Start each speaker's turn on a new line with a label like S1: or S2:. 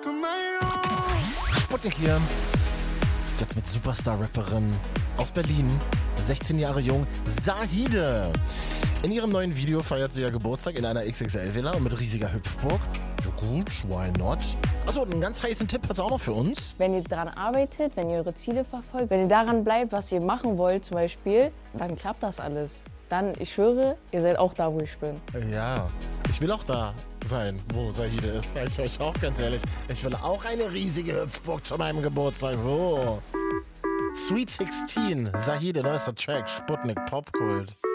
S1: Sputnik hier. Jetzt mit Superstar-Rapperin aus Berlin, 16 Jahre jung, Zahide. In ihrem neuen Video feiert sie ja Geburtstag in einer XXL-Villa und mit riesiger Hüpfburg. Ja gut, why not? Achso, einen ganz heißen Tipp hat sie auch noch für uns.
S2: Wenn ihr daran arbeitet, wenn ihr eure Ziele verfolgt, wenn ihr daran bleibt, was ihr machen wollt zum Beispiel, dann klappt das alles. Dann, ich schwöre, ihr seid auch da, wo ich bin.
S1: Ja, ich will auch da sein, wo Zahide ist. Sag ich euch auch ganz ehrlich. Ich will auch eine riesige Hüpfburg zu meinem Geburtstag. So. Sweet 16, Zahide, neuester Track, Sputnik Popkult.